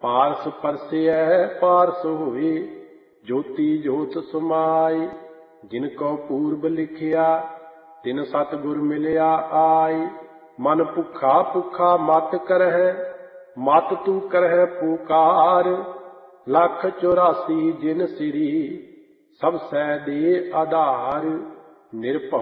ਪਾਰਸ ਪਰਸਿਐ ਪਾਰਸ ਹੋਏ, ਜੋਤੀ ਜੋਤ ਸਮਾਏ। ਜਿਨ ਕੋ ਪੂਰਬ ਲਿਖਿਆ, ਤਿਨ ਸਤਿਗੁਰ ਮਿਲਿਆ ਆਏ। ਮਨ ਭੁੱਖਾ ਭੁੱਖਾ ਮਤ ਕਰਹਿ, ਮਤ ਤੂੰ ਕਰਹਿ ਪੁਕਾਰ। 1,84 ਜਿਨ ਸਿਰੀ, ਸਭ ਸੈ ਦੇ ਆਧਾਰ। ਨਿਰਭਉ